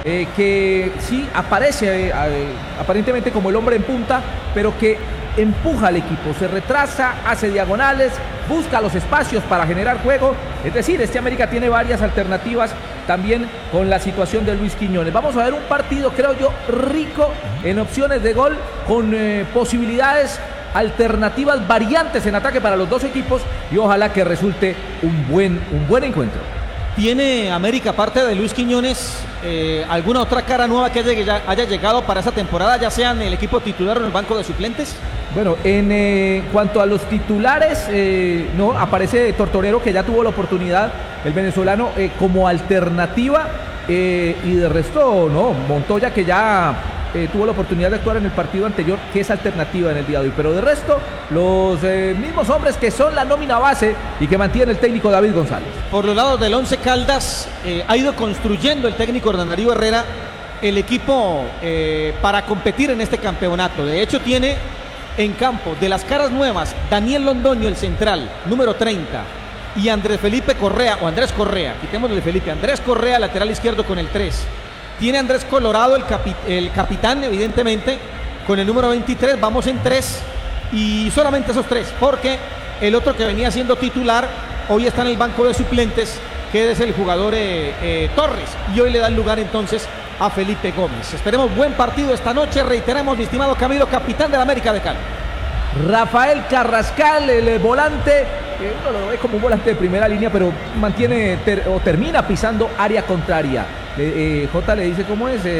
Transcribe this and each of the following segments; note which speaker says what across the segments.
Speaker 1: que sí aparece aparentemente como el hombre en punta, pero que empuja al equipo, se retrasa, hace diagonales, busca los espacios para generar juego. Es decir, este América tiene varias alternativas también con la situación de Luis Quiñones. Vamos a ver un partido, creo yo, rico en opciones de gol, con posibilidades, alternativas, variantes en ataque para los dos equipos, y ojalá que resulte un buen encuentro.
Speaker 2: ¿Tiene América, aparte de Luis Quiñones, alguna otra cara nueva que haya llegado para esta temporada, ya sea en el equipo titular o en el banco de suplentes?
Speaker 1: Bueno, en cuanto a los titulares, no, aparece Tortorero, que ya tuvo la oportunidad, el venezolano, como alternativa, y de resto, no, Montoya, que ya tuvo la oportunidad de actuar en el partido anterior, que es alternativa en el día de hoy, pero de resto, los mismos hombres que son la nómina base y que mantiene el técnico David González.
Speaker 2: Por los lados del Once Caldas, ha ido construyendo el técnico Hernán Darío Herrera el equipo para competir en este campeonato. De hecho, tiene en campo de las caras nuevas Daniel Londoño, el central, número 30, y Andrés Correa, quitémosle Felipe, Andrés Correa, lateral izquierdo, con el 3. Tiene Andrés Colorado, el capitán, evidentemente, con el número 23. Vamos en 3 y solamente esos 3, porque el otro que venía siendo titular hoy está en el banco de suplentes, que es el jugador Torres, y hoy le da el lugar entonces a Felipe Gómez. Esperemos buen partido esta noche. Reiteramos, mi estimado Camilo, capitán de la América de Cali.
Speaker 1: Rafael Carrascal, el volante, uno lo ve como un volante de primera línea, pero mantiene o termina pisando área contraria. J le dice cómo es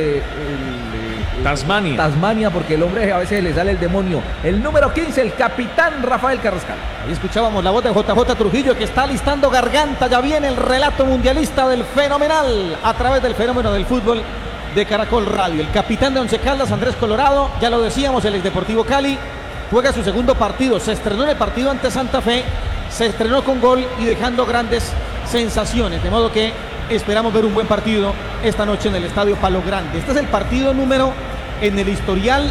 Speaker 1: Tasmania, porque el hombre a veces le sale el demonio. El número 15, el capitán Rafael Carrascal.
Speaker 2: Ahí escuchábamos la voz de JJ Trujillo, que está listando garganta. Ya viene el relato mundialista del Fenomenal a través del fenómeno del fútbol de Caracol Radio. El capitán de Once Caldas, Andrés Colorado, ya lo decíamos, el exDeportivo Cali, juega su segundo partido. Se estrenó en el partido ante Santa Fe, se estrenó con gol y dejando grandes sensaciones, de modo que esperamos ver un buen partido esta noche en el Estadio Palo Grande. Este es el partido número en el historial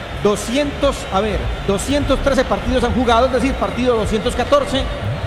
Speaker 2: 213 partidos han jugado, es decir, partido 214,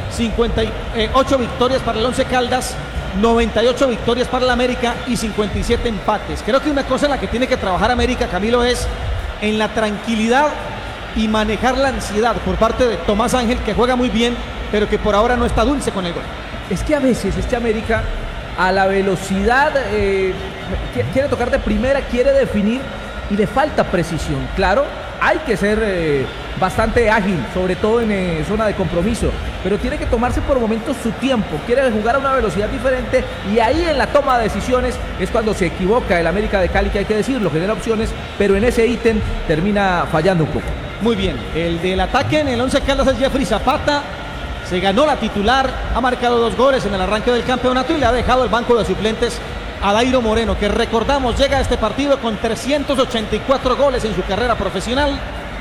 Speaker 2: 58 victorias para el Once Caldas, 98 victorias para el América y 57 empates. Creo que una cosa en la que tiene que trabajar América, Camilo, es en la tranquilidad y manejar la ansiedad por parte de Tomás Ángel, que juega muy bien, pero que por ahora no está dulce con el gol.
Speaker 1: Es que a veces este América, a la velocidad, quiere tocar de primera, quiere definir y le falta precisión. Claro, hay que ser bastante ágil, sobre todo en zona de compromiso, pero tiene que tomarse por momentos su tiempo. Quiere jugar a una velocidad diferente y ahí en la toma de decisiones es cuando se equivoca el América de Cali, que hay que decirlo, genera opciones, pero en ese ítem termina fallando un poco.
Speaker 2: Muy bien, el del ataque en el Once Caldas es Jeffrey Zapata. Se ganó la titular, ha marcado 2 goles en el arranque del campeonato y le ha dejado el banco de suplentes a Dairo Moreno, que recordamos llega a este partido con 384 goles en su carrera profesional,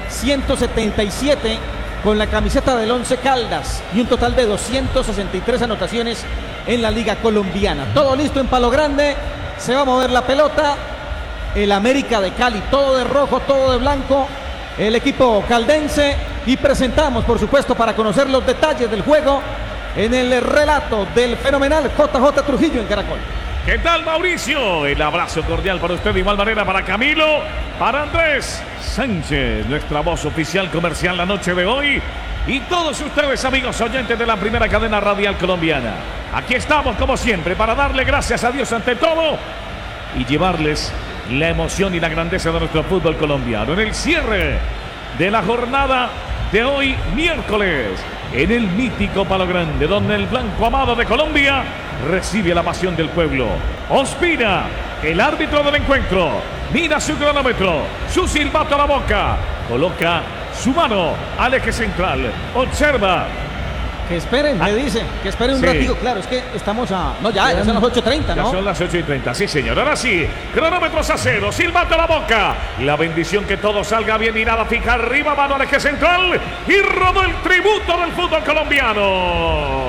Speaker 2: 177 con la camiseta del Once Caldas y un total de 263 anotaciones en la Liga Colombiana. Todo listo en Palo Grande, se va a mover la pelota, el América de Cali, todo de rojo, todo de blanco, el equipo caldense, y presentamos, por supuesto, para conocer los detalles del juego, en el relato del fenomenal JJ Trujillo en Caracol.
Speaker 3: ¿Qué tal, Mauricio? El abrazo cordial para usted, de igual manera para Camilo, para Andrés Sánchez, nuestra voz oficial comercial la noche de hoy, y todos ustedes, amigos oyentes de la primera cadena radial colombiana. Aquí estamos, como siempre, para darle gracias a Dios ante todo y llevarles la emoción y la grandeza de nuestro fútbol colombiano en el cierre de la jornada de hoy, miércoles, en el mítico Palo Grande, donde el blanco amado de Colombia recibe la pasión del pueblo. Ospina, el árbitro del encuentro, mira su cronómetro, su silbato a la boca, coloca su mano al eje central, observa.
Speaker 2: Que esperen, me dice, que esperen un ratito. Claro, es que estamos a... No, ya son las 8:30, ¿no?
Speaker 3: Ya son las 8:30, sí, señor. Ahora sí, cronómetros a cero, silbato a la boca. La bendición que todo salga bien, mirada fija arriba, mano al eje central. Y rodó el tributo del fútbol colombiano.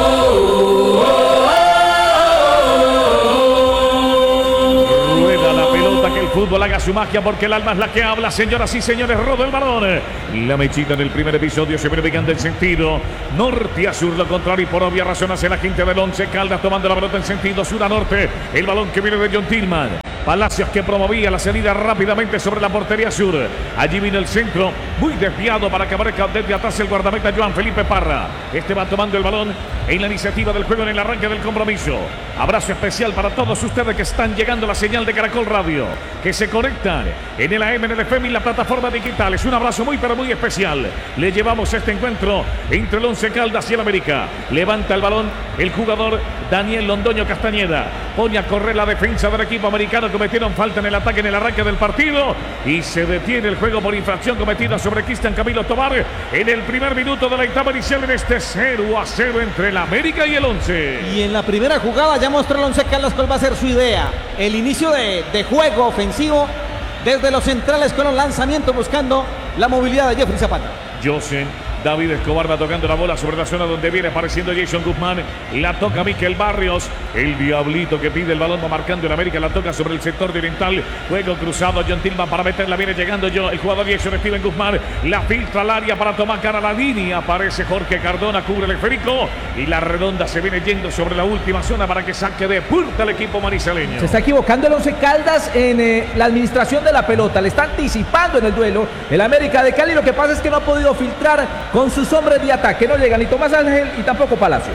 Speaker 3: Rueda la pelota, que el fútbol haga su magia, porque el alma es la que habla, señoras y señores. Rodó el balón. La mechita en el primer episodio se viene pegando el sentido norte a sur, lo contrario, y por obvias razones hace la gente del Once Caldas tomando la pelota en sentido sur a norte. El balón que viene de John Tillman. Palacios que promovía la salida rápidamente sobre la portería sur. Allí vino el centro, muy desviado para que aparezca desde atrás el guardameta Joan Felipe Parra. Este va tomando el balón en la iniciativa del juego en el arranque del compromiso. Abrazo especial para todos ustedes que están llegando a la señal de Caracol Radio, que se conectan en el AM, en el FM y la plataforma digital. Es un abrazo muy pero muy especial. Le llevamos este encuentro entre el Once Caldas y el América. Levanta el balón el jugador Daniel Londoño Castañeda. Pone a correr la defensa del equipo americano. Cometieron falta en el ataque en el arranque del partido y se detiene el juego por infracción cometida sobre Cristian Camilo Tobar en el primer minuto de la etapa inicial en este 0-0 entre el América y el Once.
Speaker 2: Y en la primera jugada ya mostró el Once Caldas cuál va a ser su idea. El inicio de juego ofensivo desde los centrales con los lanzamientos buscando la movilidad de Jeffrey Zapata.
Speaker 3: Josen David Escobar va tocando la bola sobre la zona donde viene apareciendo Jason Guzmán. La toca Miquel Barrios. El diablito que pide el balón va marcando en América. La toca sobre el sector de oriental. Juego cruzado. John Tillman para meterla. Viene llegando el jugador Jason Steven Guzmán. La filtra al área para tomar cara a la línea. Aparece Jorge Cardona. Cubre el esférico. Y la redonda se viene yendo sobre la última zona para que saque de puerta el equipo manizaleño.
Speaker 1: Se está equivocando el Once Caldas en la administración de la pelota. Le está anticipando en el duelo el América de Cali. Lo que pasa es que no ha podido filtrar con sus hombres de ataque. No llegan ni Tomás Ángel y tampoco Palacios.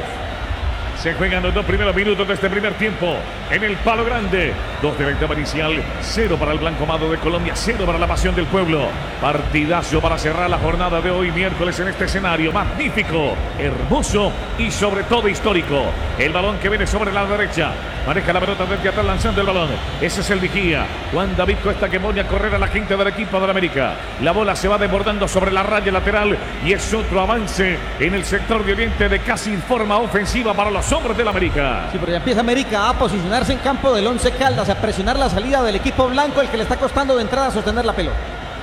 Speaker 3: Se juegan los 2 primeros minutos de este primer tiempo en el Palo Grande. 2 de la etapa inicial, 0 para el Blanco Amado de Colombia, 0 para la Pasión del Pueblo. Partidazo para cerrar la jornada de hoy miércoles en este escenario magnífico, hermoso y sobre todo histórico. El balón que viene sobre la derecha, maneja la pelota desde atrás lanzando el balón. Ese es el vigía, Juan David Cuesta, que pone a correr a la gente del equipo de América. La bola se va desbordando sobre la raya lateral y es otro avance en el sector de oriente de casi forma ofensiva para los hombres del América.
Speaker 2: Sí, pero ya empieza América a posicionarse en campo del Once Caldas, a presionar la salida del equipo blanco, el que le está costando de entrada sostener la pelota.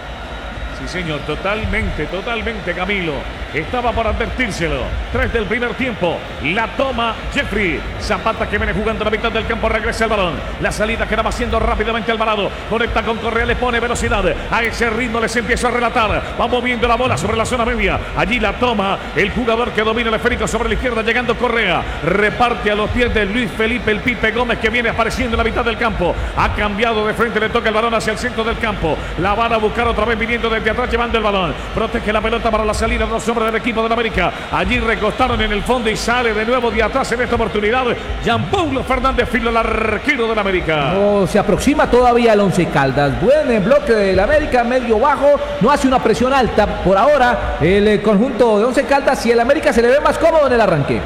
Speaker 3: Sí, señor, totalmente, Camilo. Estaba por advertírselo. 3 del primer tiempo. La toma Jeffrey Zapata, que viene jugando a la mitad del campo. Regresa el balón. La salida que va haciendo rápidamente Alvarado. Conecta con Correa, le pone velocidad. A ese ritmo les empieza a relatar. Va moviendo la bola sobre la zona media. Allí la toma el jugador que domina el esférico sobre la izquierda, llegando Correa. Reparte a los pies de Luis Felipe el Pipe Gómez, que viene apareciendo en la mitad del campo. Ha cambiado de frente, le toca el balón hacia el centro del campo. La van a buscar otra vez viniendo desde atrás, llevando el balón. Protege la pelota para la salida de los hombres del equipo de la América. Allí recostaron en el fondo y sale de nuevo de atrás en esta oportunidad Jean Paulo Fernández Filo, el arquero de la América.
Speaker 1: No se aproxima todavía el Once Caldas. Buen bloque del América, medio bajo. No hace una presión alta por ahora el conjunto de Once Caldas, y el América se le ve más cómodo en el arranque.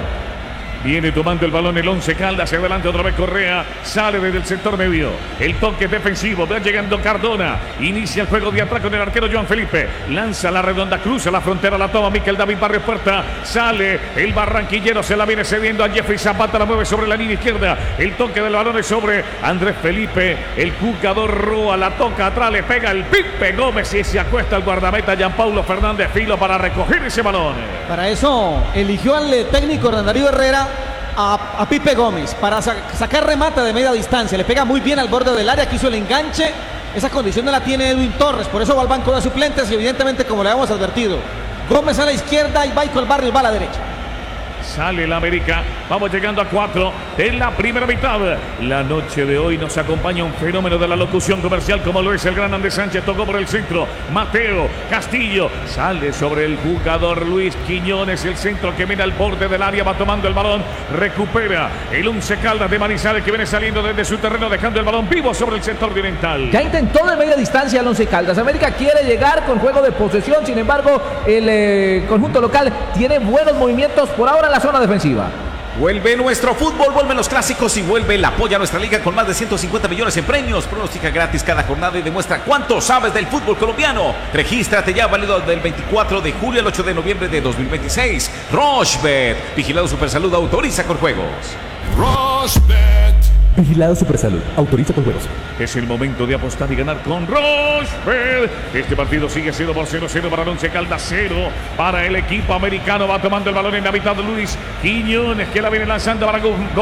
Speaker 3: Viene tomando el balón el Once Caldas, hacia adelante otra vez Correa, sale desde el sector medio, el toque defensivo, va llegando Cardona, inicia el juego de atrás con el arquero Joan Felipe, lanza la redonda, cruza la frontera, la toma Miquel David Barrios Puerta, sale el barranquillero, se la viene cediendo a Jeffrey Zapata, la mueve sobre la línea izquierda, el toque del balón es sobre Andrés Felipe, el jugador Roa, la toca atrás, le pega el Pipe Gómez y se acuesta el guardameta Jean Paulo Fernández Filo para recoger ese balón.
Speaker 2: Para eso eligió al técnico Darío Herrera a Pipe Gómez para sacar remate de media distancia. Le pega muy bien al borde del área, que hizo el enganche. Esa condición no la tiene Edwin Torres, por eso va al banco de suplentes y evidentemente, como le habíamos advertido, Gómez a la izquierda y Michael Barrios va a la derecha.
Speaker 3: Sale el América, vamos llegando a 4 en la primera mitad. La noche de hoy nos acompaña un fenómeno de la locución comercial como lo es el gran Andrés Sánchez. Tocó por el centro, Mateo Castillo, sale sobre el jugador Luis Quiñones, el centro que viene al borde del área, va tomando el balón, recupera el Once Caldas de Manizales, que viene saliendo desde su terreno, dejando el balón vivo sobre el sector oriental.
Speaker 1: Ya intentó de media distancia el Once Caldas. América quiere llegar con juego de posesión, sin embargo el conjunto local tiene buenos movimientos por ahora en la zona defensiva.
Speaker 4: Vuelve nuestro fútbol, vuelven los clásicos y vuelve el apoyo a nuestra liga con más de 150 millones en premios. Pronostica gratis cada jornada y demuestra cuánto sabes del fútbol colombiano. Regístrate ya, válido del 24 de julio al 8 de noviembre de 2026. Rochebet, vigilado Supersalud, autoriza con juegos.
Speaker 5: Rochebet.
Speaker 1: Vigilado Supersalud, autoriza con juegos.
Speaker 3: Es el momento de apostar y ganar con Rochebet. Este partido sigue siendo por 0-0 para el Once Caldas, 0 para el equipo americano. Va tomando el balón en la mitad de Luis Quiñones, que la viene lanzando para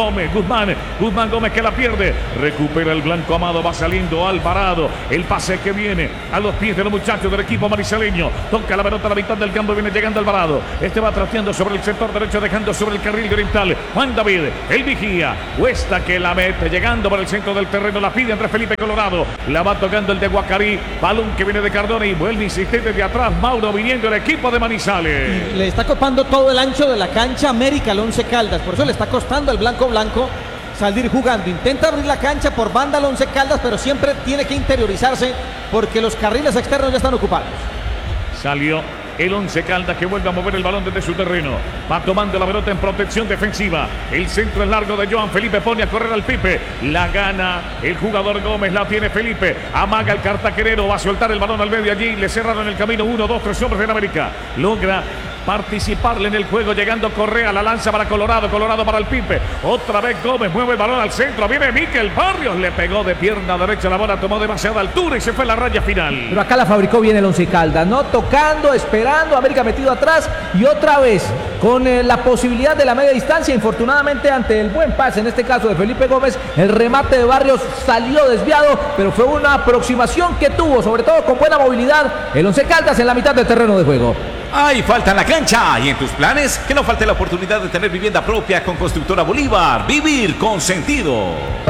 Speaker 3: Guzmán Gómez, que la pierde. Recupera el Blanco Amado, va saliendo Alvarado. El pase que viene a los pies de los muchachos del equipo manizaleño. Toca la pelota a la mitad del campo, viene llegando Alvarado. Este va trasteando sobre el sector derecho, dejando sobre el carril oriental Juan David, el vigía. Cuesta, que la mete Fuerte llegando por el centro del terreno. La pide Andrés Felipe Colorado. La va tocando el de Guacarí. Balón que viene de Cardona y vuelve insistente de atrás. Mauro viniendo el equipo de Manizales.
Speaker 2: Le está copando todo el ancho de la cancha América al Once Caldas. Por eso le está costando al blanco salir jugando. Intenta abrir la cancha por banda al Once Caldas, pero siempre tiene que interiorizarse porque los carriles externos ya están ocupados.
Speaker 3: Salió el Once Caldas, que vuelve a mover el balón desde su terreno. Va tomando la pelota en protección defensiva. El centro es largo de Joan Felipe. Pone a correr al Pipe. La gana el jugador Gómez. La tiene Felipe. Amaga el cartaquerero. Va a soltar el balón al medio allí. Le cerraron el camino 1, 2, 3 hombres de América. Logra participarle en el juego, llegando Correa, la lanza para Colorado para el Pipe, otra vez Gómez, mueve el balón al centro, viene Mikel Barrios, le pegó de pierna derecha, la bola tomó demasiada altura y se fue a la raya final.
Speaker 1: Pero acá la fabricó bien el Once Caldas, ¿no? Tocando, esperando, América metido atrás y otra vez con la posibilidad de la media distancia. Infortunadamente, ante el buen pase, en este caso de Felipe Gómez, el remate de Barrios salió desviado, pero fue una aproximación que tuvo, sobre todo con buena movilidad, el Once Caldas en la mitad del terreno de juego.
Speaker 4: Hay falta en la cancha y en tus planes que no falte la oportunidad de tener vivienda propia con Constructora Bolívar. Vivir con sentido.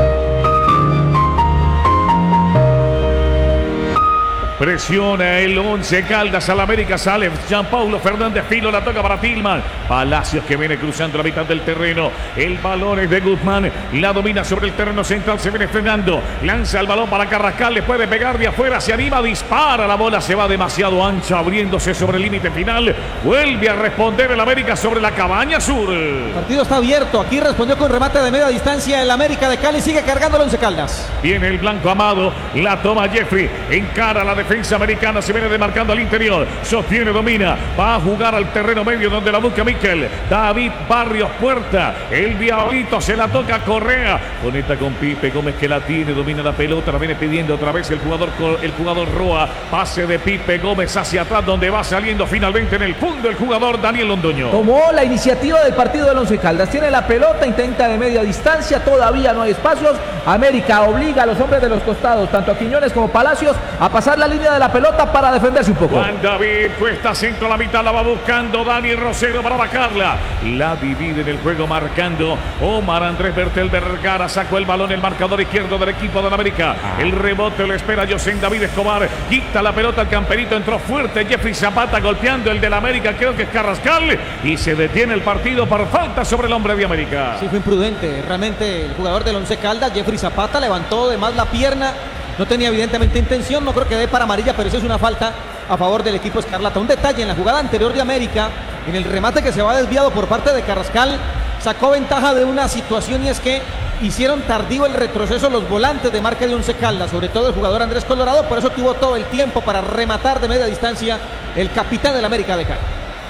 Speaker 3: Presiona el Once Caldas al América, sale Jean Paulo Fernández Filo, la toca para Tillman. Palacios que viene cruzando la mitad del terreno. El balón es de Guzmán, la domina sobre el terreno central, se viene frenando. Lanza el balón para Carrascal, le puede pegar de afuera, se anima, dispara. La bola se va demasiado ancha, abriéndose sobre el límite final. Vuelve a responder el América sobre la Cabaña Sur.
Speaker 2: El partido está abierto, aquí respondió con remate de media distancia el América de Cali, sigue cargando el Once Caldas.
Speaker 3: Viene el blanco Amado, la toma Jeffrey, encara la defensa americana, se viene demarcando al interior, sostiene, domina, va a jugar al terreno medio donde la busca Mikel, David Barrios Puerta, el diablito se la toca Correa, conecta con Pipe Gómez que la tiene, domina la pelota, la viene pidiendo otra vez el jugador Roa, pase de Pipe Gómez hacia atrás donde va saliendo finalmente en el fondo el jugador Daniel Londoño.
Speaker 1: Tomó la iniciativa del partido del Once Caldas, tiene la pelota, intenta de media distancia, todavía no hay espacios, América obliga a los hombres de los costados, tanto a Quiñones como Palacios, a pasar la línea de la pelota para defenderse un poco.
Speaker 3: Juan David cuesta centro a la mitad, la va buscando Dani Rosero para bajarla, la divide en el juego marcando Omar Andrés Bertel Vergara, sacó el balón el marcador izquierdo del equipo de América, el rebote lo espera José David Escobar, quita la pelota al camperito, entró fuerte Jeffrey Zapata golpeando el del América, creo que es Carrascal, y se detiene el partido por falta sobre el hombre de América.
Speaker 2: Sí, fue imprudente, realmente el jugador del Once Caldas, Jeffrey Zapata, levantó de más la pierna. No tenía evidentemente intención, no creo que dé para amarilla, pero eso es una falta a favor del equipo escarlata. Un detalle, en la jugada anterior de América, en el remate que se va desviado por parte de Carrascal, sacó ventaja de una situación y es que hicieron tardío el retroceso los volantes de marca de Once Caldas, sobre todo el jugador Andrés Colorado, por eso tuvo todo el tiempo para rematar de media distancia el capitán del América de Cali.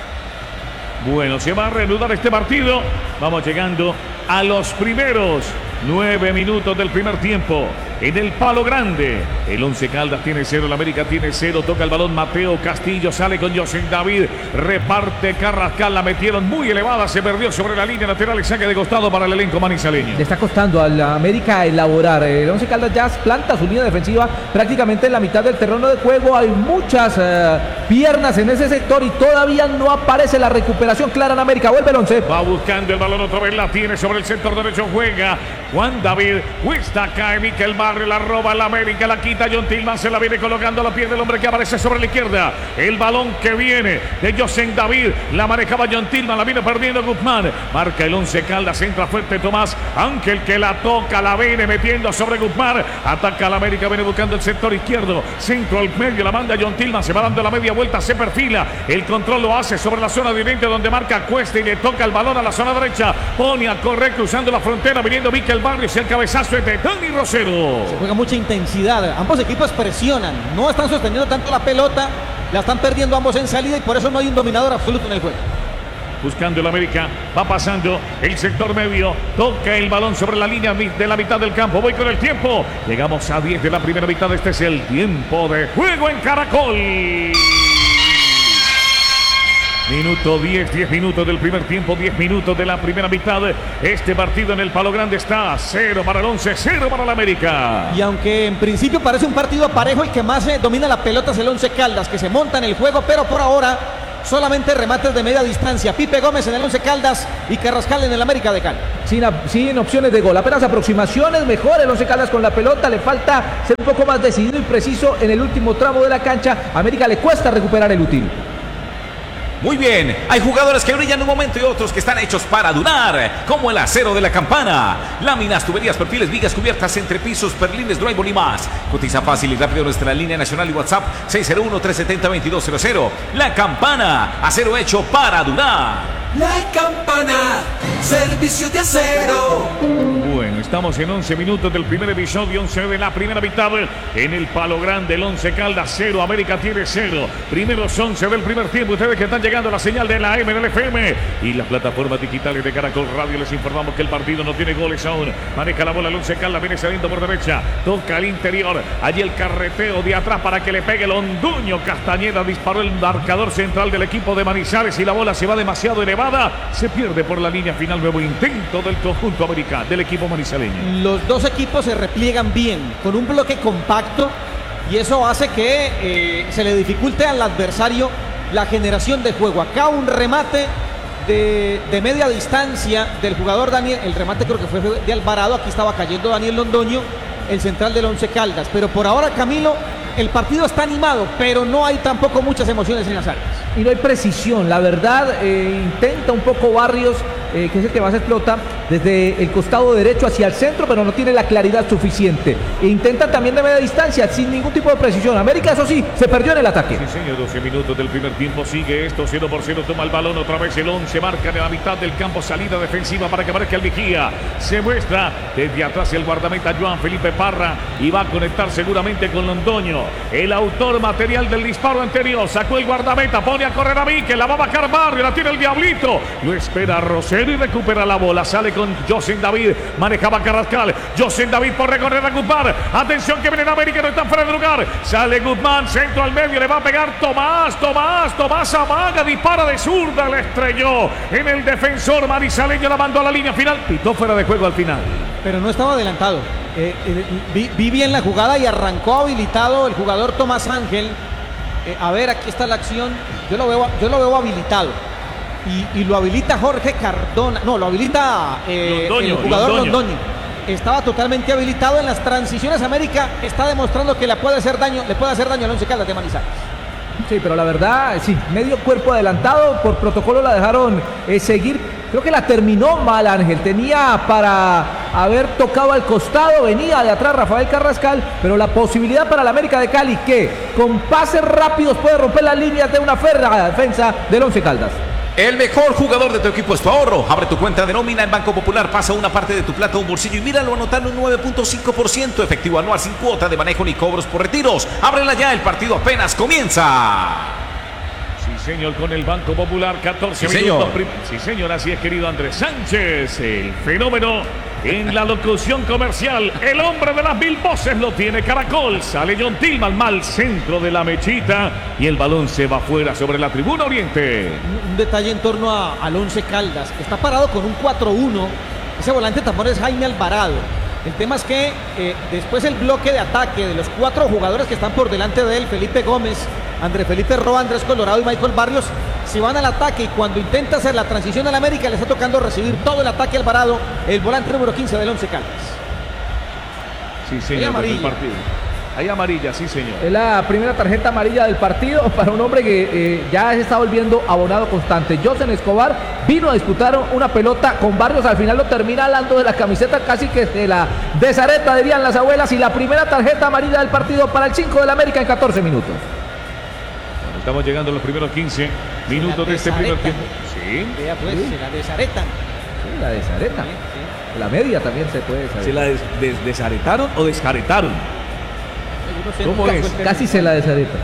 Speaker 3: Bueno, se va a reanudar este partido. Vamos llegando a los primeros 9 minutos del primer tiempo. En el Palo Grande, el Once Caldas tiene 0, el América tiene 0, toca el balón Mateo Castillo, sale con José David, reparte Carrascal, la metieron muy elevada, se perdió sobre la línea lateral y saque de costado para el elenco manizaleño.
Speaker 1: Le está costando a la América elaborar, el Once Caldas ya planta su línea defensiva prácticamente en la mitad del terreno de juego, hay muchas piernas en ese sector y todavía no aparece la recuperación clara en América, vuelve el Once.
Speaker 3: Va buscando el balón otra vez, la tiene sobre el sector derecho, juega Juan David, cuesta, cae Mikel Barrio, la roba el América, la quita John Tillman, se la viene colocando a la piel del hombre que aparece sobre la izquierda. El balón que viene de José David, la manejaba John Tillman, la viene perdiendo Guzmán. Marca el Once Caldas, entra fuerte Tomás Ángel que la toca, la viene metiendo sobre Guzmán. Ataca al América, viene buscando el sector izquierdo, centro al medio, la manda John Tillman, se va dando la media vuelta, se perfila. El control lo hace sobre la zona de oriente donde marca Cuesta y le toca el balón a la zona derecha. Pone a correr cruzando la frontera, viniendo Mikel Barrios y el cabezazo es de Dani Rosero.
Speaker 2: Se juega mucha intensidad, ambos equipos presionan, no están sosteniendo tanto la pelota, la están perdiendo ambos en salida y por eso no hay un dominador absoluto en el juego.
Speaker 3: Buscando el América, va pasando el sector medio, toca el balón sobre la línea de la mitad del campo, voy con el tiempo, llegamos a 10 de la primera mitad, este es el tiempo de juego en Caracol. Minuto 10 minutos del primer tiempo, 10 minutos de la primera mitad. Este partido en el Palo Grande está 0 para el Once, 0 para el América.
Speaker 2: Y aunque en principio parece un partido parejo, el que más domina la pelota es el Once Caldas, que se monta en el juego, pero por ahora solamente remates de media distancia. Pipe Gómez en el Once Caldas y Carrascal en el América de Cali.
Speaker 1: sin opciones de gol. Apenas aproximaciones, mejor el Once Caldas con la pelota, le falta ser un poco más decidido y preciso en el último tramo de la cancha. A América le cuesta recuperar el útil.
Speaker 4: Muy bien, hay jugadores que brillan un momento y otros que están hechos para durar, como el acero de la campana. Láminas, tuberías, perfiles, vigas cubiertas, entrepisos, perlines, drywall y más. Cotiza fácil y rápido nuestra línea nacional y WhatsApp 601-370-2200. La Campana, acero hecho para durar.
Speaker 6: La Campana, servicio de acero.
Speaker 3: Bueno, estamos en 11 minutos del primer episodio, 11 de la primera mitad. En el Palo Grande, el Once Caldas 0, América tiene 0. Primeros 11 del primer tiempo. Ustedes que están llegando a la señal de la AM del FM y las plataformas digitales de Caracol Radio, les informamos que el partido no tiene goles aún. Maneja la bola el Once Caldas, viene saliendo por derecha, toca al interior. Allí el carreteo de atrás para que le pegue Londoño. Castañeda disparó el marcador central del equipo de Manizales y la bola se va demasiado elevada. Se pierde por la línea final. Nuevo intento del conjunto América, del equipo manizaleño.
Speaker 2: Los dos equipos se repliegan bien, con un bloque compacto, y eso hace que se le dificulte al adversario la generación de juego. Acá un remate de media distancia del jugador Daniel, el remate creo que fue de Alvarado, aquí estaba cayendo Daniel Londoño, el central del Once Caldas. Pero por ahora, Camilo, el partido está animado, pero no hay tampoco muchas emociones en las áreas.
Speaker 1: Y no hay precisión, la verdad. Intenta un poco Barrios, que es el que más explota, desde el costado derecho hacia el centro, pero no tiene la claridad suficiente. E intenta también de media distancia, sin ningún tipo de precisión. América, eso sí, se perdió en el ataque.
Speaker 3: Sí, señor, 12 minutos del primer tiempo. Sigue esto, 0-0. Toma el balón otra vez el 11. Marca en la mitad del campo, salida defensiva para que marque el vigía. Se muestra desde atrás el guardameta Joan Felipe Parra y va a conectar seguramente con Londoño, el autor material del disparo anterior. Sacó el guardameta, pone a correr a Víquez, la va a bajar Barrio, la tiene el Diablito. Lo espera Rosero y recupera la bola. Sale con José David, manejaba Carrascal. José David por recorrer a Guzmán. Atención que viene en América, no está fuera de lugar. Sale Guzmán, centro al medio, le va a pegar Tomás amaga, dispara de zurda, le estrelló en el defensor manizaleño, la mandó a la línea final. Pitó fuera de juego al final.
Speaker 2: Pero no estaba adelantado. Vi bien la jugada y arrancó habilitado el jugador Tomás Ángel. A ver, aquí está la acción. Yo lo veo habilitado. Y lo habilita Jorge Cardona. No, lo habilita
Speaker 3: Londoño,
Speaker 2: el jugador Londoño. Estaba totalmente habilitado en las transiciones. América está demostrando que le puede hacer daño al Once Caldas de Manizales.
Speaker 1: Sí, pero la verdad, sí, medio cuerpo adelantado, por protocolo la dejaron seguir. Creo que la terminó mal Ángel, tenía para haber tocado al costado, venía de atrás Rafael Carrascal, pero la posibilidad para la América de Cali, que con pases rápidos puede romper las líneas de una férrea defensa del Once Caldas.
Speaker 4: El mejor jugador de tu equipo es tu ahorro. Abre tu cuenta de nómina en Banco Popular, pasa una parte de tu plata a un bolsillo y míralo anotando un 9.5% efectivo anual sin cuota de manejo ni cobros por retiros. Ábrela ya, el partido apenas comienza.
Speaker 3: Sí, señor, con el Banco Popular, 14
Speaker 4: Sí,
Speaker 3: minutos.
Speaker 4: señor.
Speaker 3: Sí, señor, así es, querido Andrés Sánchez, el fenómeno en la locución comercial. El hombre de las mil voces lo tiene Caracol. Sale John Tillman, mal centro de la mechita y el balón se va fuera sobre la tribuna oriente.
Speaker 2: Un detalle en torno al Once Caldas. Está parado con un 4-1. Ese volante también es Jaime Alvarado. El tema es que después el bloque de ataque de los 4 jugadores que están por delante de él, Felipe Gómez, André Felipe Roa, Andrés Colorado y Michael Barrios, se van al ataque, y cuando intenta hacer la transición al América le está tocando recibir todo el ataque a Alvarado, el volante número 15 del Once Caldas.
Speaker 3: Sí, señor, desde el partido. Hay amarilla, sí, señor.
Speaker 1: Es la primera tarjeta amarilla del partido para un hombre que ya se está volviendo abonado constante. José Escobar vino a disputar una pelota con Barrios, al final lo termina alando de la camiseta, casi que se la desareta, dirían las abuelas, y la primera tarjeta amarilla del partido para el 5 del América en 14 minutos.
Speaker 3: Bueno, estamos llegando a los primeros 15 minutos de este primer tiempo. Sí.
Speaker 2: Vea pues, se la desaretan.
Speaker 1: Sí, la desareta.
Speaker 2: Sí.
Speaker 1: La media también se puede saber.
Speaker 3: ¿Se la desaretaron o descaretaron?
Speaker 2: Yo no sé,
Speaker 3: ¿Cómo
Speaker 2: nunca
Speaker 3: es?
Speaker 2: fue el
Speaker 1: Casi se la desareta.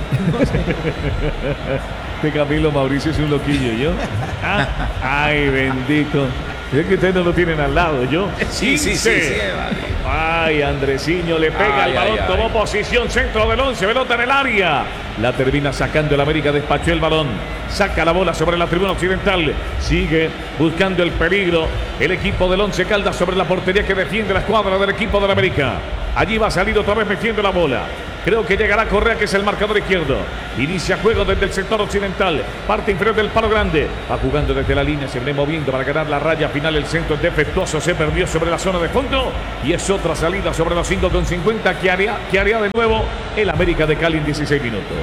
Speaker 3: Este Camilo Mauricio es un loquillo, ¿yo? Ay, bendito. Es que ustedes no lo tienen al lado, ¿yo?
Speaker 4: Sí,
Speaker 3: Ay, Andresiño le pega el balón, tomó posición, centro del 11, pelota en el área. La termina sacando el América, despachó el balón. Saca la bola sobre la tribuna occidental. Sigue buscando el peligro el equipo del Once Caldas sobre la portería que defiende la escuadra del equipo del América. Allí va a salir otra vez metiendo la bola. Creo que llegará Correa, que es el marcador izquierdo. Inicia juego desde el sector occidental. Parte inferior del palo grande. Va jugando desde la línea. Se viene moviendo para ganar la raya final. El centro es defectuoso. Se perdió sobre la zona de fondo. Y es otra salida sobre los 5,50 que haría de nuevo el América de Cali en 16 minutos.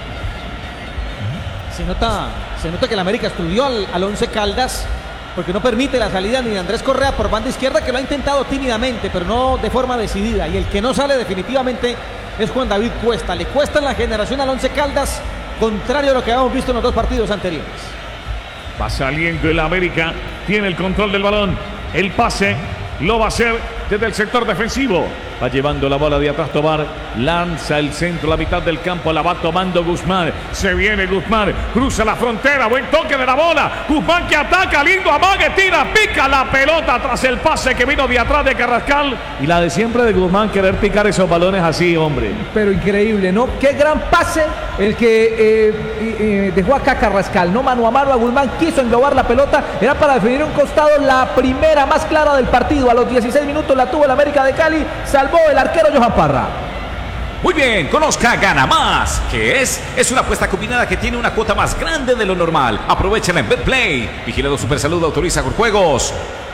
Speaker 2: Se nota que el América estudió al Once Caldas, porque no permite la salida ni de Andrés Correa por banda izquierda, que lo ha intentado tímidamente, pero no de forma decidida. Y el que no sale definitivamente es Juan David Cuesta. Le cuesta en la generación al Once Caldas, contrario a lo que habíamos visto en los dos partidos anteriores.
Speaker 3: Va saliendo el América, tiene el control del balón. El pase lo va a hacer desde el sector defensivo. Va llevando la bola de atrás Tobar. Lanza el centro, la mitad del campo. La va tomando Guzmán. Se viene Guzmán. Cruza la frontera. Buen toque de la bola. Guzmán que ataca. Lindo amague. Tira. Pica la pelota tras el pase que vino de atrás de Carrascal. Y la de siempre de Guzmán, querer picar esos balones así, hombre.
Speaker 1: Pero increíble, ¿no? Qué gran pase el que dejó acá Carrascal, ¿no? Mano a mano a Guzmán. Quiso englobar la pelota. Era para definir un costado. La primera más clara del partido. A los 16 minutos la tuvo el América de Cali. Salvó el arquero Johan Parra.
Speaker 4: Muy bien, conozca Gana Más, que es una apuesta combinada que tiene una cuota más grande de lo normal. Aprovechala en BetPlay. Vigilado Supersalud, autoriza con juegos.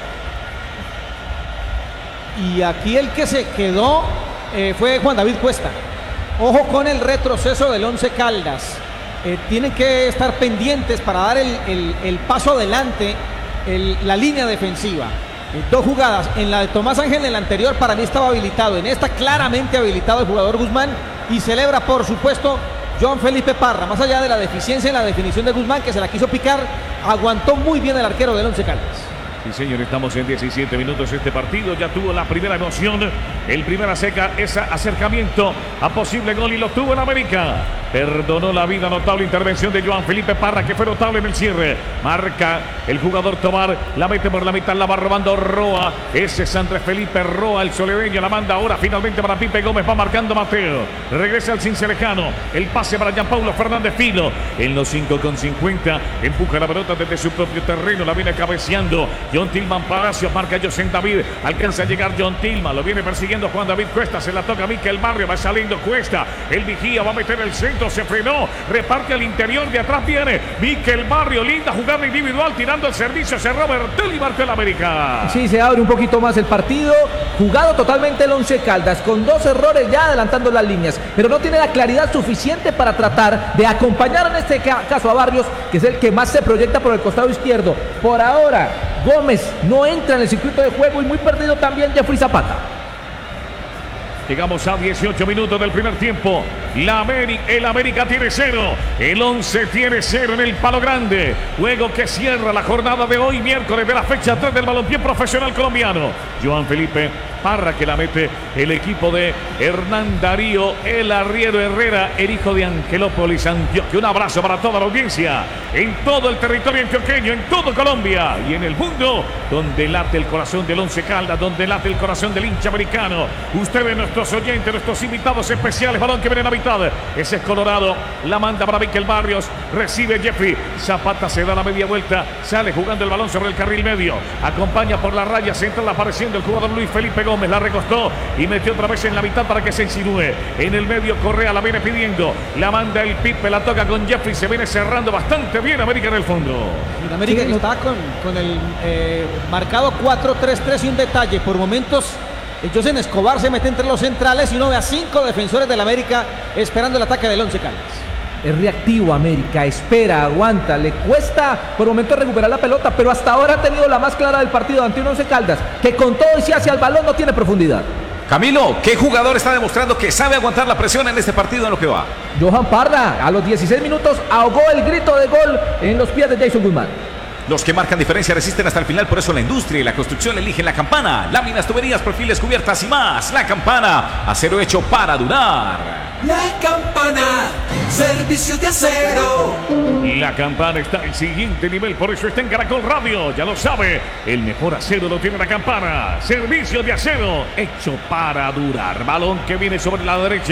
Speaker 2: Y aquí el que se quedó fue Juan David Cuesta. Ojo con el retroceso del Once Caldas. Tienen que estar pendientes para dar el paso adelante, la línea defensiva. Dos jugadas. En la de Tomás Ángel, en la anterior, para mí estaba habilitado. En esta, claramente habilitado el jugador Guzmán. Y celebra, por supuesto, Joan Felipe Parra. Más allá de la deficiencia en la definición de Guzmán, que se la quiso picar, aguantó muy bien el arquero del Once Caldas.
Speaker 3: Sí, señor, estamos en 17 minutos. Este partido ya tuvo la primera emoción. El primer acercamiento a posible gol y lo tuvo en América. Perdonó la vida, notable intervención de Joan Felipe Parra, que fue notable en el cierre. Marca el jugador Tobar, la mete por la mitad, la va robando Roa. Ese es Andrés Felipe Roa, el soledeño, la manda ahora finalmente para Pipe Gómez, va marcando Mateo. Regresa al Cincelejano, el pase para Jean Paulo Fernández Filo. En los 5,50, empuja la pelota desde su propio terreno, la viene cabeceando John Tillman Palacios, marca José David, alcanza a llegar John Tillman, lo viene persiguiendo Juan David Cuesta, se la toca Mikel Barrio, va saliendo Cuesta, el vigía va a meter el centro, se frenó, reparte al interior, de atrás viene Mikel Barrio, linda jugada individual, tirando el servicio, se Robertelli, marca el América.
Speaker 1: Sí, se abre un poquito más el partido, jugado totalmente el Once Caldas, con dos errores ya adelantando las líneas, pero no tiene la claridad suficiente para tratar de acompañar en este caso a Barrios, que es el que más se proyecta por el costado izquierdo. Por ahora, Gómez no entra en el circuito de juego y muy perdido también Jeffrey Zapata.
Speaker 3: Llegamos a 18 minutos del primer tiempo. El América tiene 0. El 11 tiene 0 en el Palo Grande. Juego que cierra la jornada de hoy, miércoles de la fecha 3 del balompié profesional colombiano. Joan Felipe Parra, que la mete el equipo de Hernán Darío, el arriero Herrera, el hijo de Angelópolis, Antioquia. Un abrazo para toda la audiencia en todo el territorio antioqueño, en todo Colombia y en el mundo, donde late el corazón del Once Caldas, donde late el corazón del hincha americano. Ustedes, nuestros oyentes, nuestros invitados especiales, balón que viene a la mitad. Ese es Colorado, la manda para Mikel Barrios, recibe Jeffrey Zapata, se da la media vuelta, sale jugando el balón sobre el carril medio, acompaña por la raya central apareciendo el jugador Luis Felipe Gómez, la recostó y metió otra vez en la mitad para que se insinúe. En el medio Correa la viene pidiendo, la manda el Pipe, la toca con Jeffrey, se viene cerrando bastante bien América en el fondo.
Speaker 2: Y América que está con el marcado 4-3-3 y un detalle, por momentos José Escobar se mete entre los centrales y uno ve a 5 defensores del América esperando el ataque del Once Caldas.
Speaker 1: Es reactivo América, espera, aguanta, le cuesta por momentos recuperar la pelota, pero hasta ahora ha tenido la más clara del partido ante un Once Caldas, que con todo y si hacia el balón no tiene profundidad.
Speaker 4: Camilo, ¿qué jugador está demostrando que sabe aguantar la presión en este partido en lo que va?
Speaker 1: Johan Parra, a los 16 minutos ahogó el grito de gol en los pies de Jason Guzmán.
Speaker 4: Los que marcan diferencia resisten hasta el final, por eso la industria y la construcción eligen La Campana. Láminas, tuberías, perfiles, cubiertas y más. La Campana, acero hecho para durar.
Speaker 6: La Campana, servicio de acero.
Speaker 3: La Campana está al siguiente nivel, por eso está en Caracol Radio, ya lo sabe. El mejor acero lo tiene La Campana. Servicio de acero hecho para durar. Balón que viene sobre la derecha.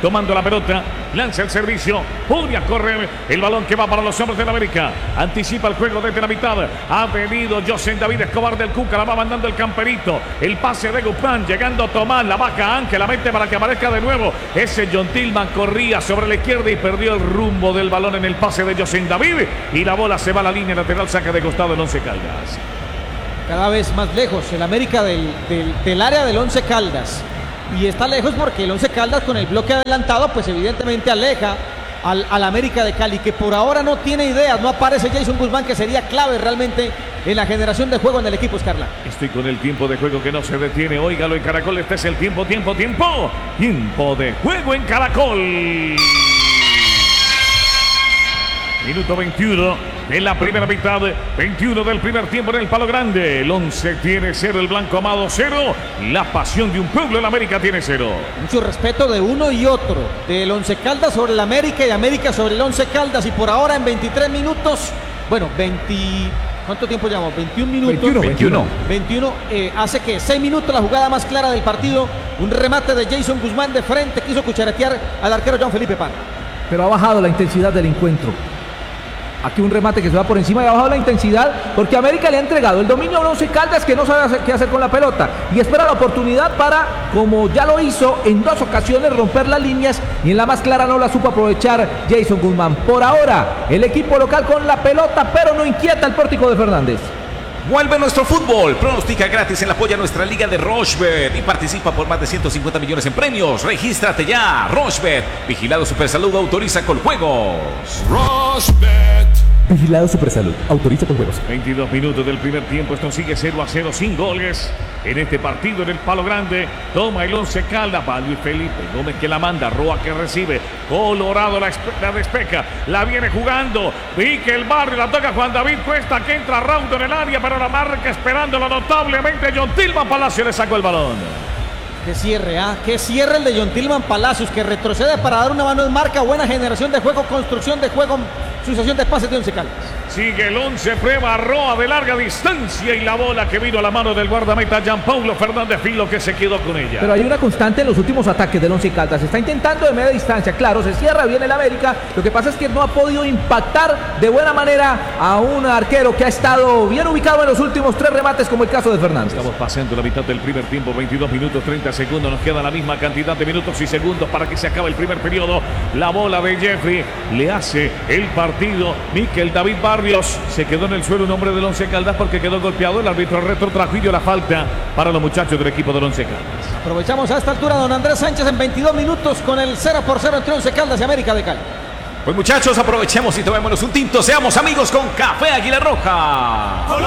Speaker 3: tomando la pelota, lanza el servicio, pone a correr el balón que va para los hombres del América, anticipa el juego desde la mitad, ha venido José David Escobar del Cuca, la va mandando el camperito, el pase de Guzmán, llegando Tomás, la baja Ángel, la mete para que aparezca de nuevo, ese John Tillman corría sobre la izquierda y perdió el rumbo del balón en el pase de José David, y la bola se va a la línea lateral, saca de costado el Once Caldas.
Speaker 2: Cada vez más lejos el América del área del Once Caldas. Y está lejos porque el Once Caldas con el bloque adelantado pues evidentemente aleja al América de Cali, que por ahora no tiene ideas, no aparece Jason Guzmán, que sería clave realmente en la generación de juego en el equipo Escarlata.
Speaker 3: Estoy con el tiempo de juego que no se detiene, óigalo en Caracol, este es el tiempo de juego en Caracol. Minuto 21 de la primera mitad, 21 del primer tiempo en el Palo Grande. El Once tiene 0, el Blanco Amado 0. La pasión de un pueblo, el América tiene 0.
Speaker 2: Mucho respeto de uno y otro, del Once Caldas sobre el América y América sobre el Once Caldas. Y por ahora en 23 minutos, bueno, ¿cuánto tiempo llevamos? 21 minutos. 21. Hace que 6 minutos la jugada más clara del partido. Un remate de Jason Guzmán de frente, quiso cucharetear al arquero John Felipe Parra.
Speaker 1: Pero ha bajado la intensidad del encuentro. Aquí un remate que se va por encima y ha bajado la intensidad porque América le ha entregado el dominio a Once Caldas, que no sabe qué hacer con la pelota y espera la oportunidad para, como ya lo hizo en 2 ocasiones, romper las líneas, y en la más clara no la supo aprovechar Jason Guzmán. Por ahora el equipo local con la pelota, pero no inquieta el pórtico de Fernández.
Speaker 4: Vuelve nuestro fútbol. Pronostica gratis en la apoya nuestra liga de Rochebet y participa por más de 150 millones en premios. Regístrate ya. Rochebet. Vigilado Supersalud. Autoriza con juegos.
Speaker 5: Rosbet.
Speaker 1: Vigilado Supersalud. Autoriza con juegos.
Speaker 3: 22 minutos del primer tiempo. Esto sigue 0-0 sin goles. En este partido en el Palo Grande. Toma el Once Caldas. Va Luis Felipe Gómez que la manda. Roa que recibe. Colorado la despeja. La viene jugando. Mikel Barrio. La toca Juan David Cuesta, que entra Raudo en el área, pero la marca esperándolo notablemente. John Tillman Palacio le sacó el balón.
Speaker 2: Que cierre, que cierre el de John Tillman Palacios, que retrocede para dar una mano en marca. Buena generación de juego, construcción de juego, sucesión de pases de Once Caldas.
Speaker 3: Sigue el 11, prueba Roa de larga distancia y la bola que vino a la mano del guardameta Gianpaulo Fernández Filo, que se quedó con ella.
Speaker 1: Pero hay una constante en los últimos ataques del Once Caldas. Se está intentando de media distancia, claro, se cierra bien el América. Lo que pasa es que no ha podido impactar de buena manera a un arquero que ha estado bien ubicado en los últimos 3 remates, como el caso de Fernández.
Speaker 3: Estamos pasando la mitad del primer tiempo, 22 minutos 30 segundos. Nos queda la misma cantidad de minutos y segundos para que se acabe el primer periodo. La bola de Jeffrey le hace el partido. Mikel David Barrios se quedó en el suelo, un hombre del Once Caldas, porque quedó golpeado. El árbitro retrotrajo y dio la falta para los muchachos del equipo del Once Caldas.
Speaker 2: Aprovechamos a esta altura don Andrés Sánchez en 22 minutos con el 0-0 entre Once Caldas y América de Cali.
Speaker 4: Pues muchachos, aprovechemos y tomémonos un tinto. Seamos amigos con Café Águila Roja.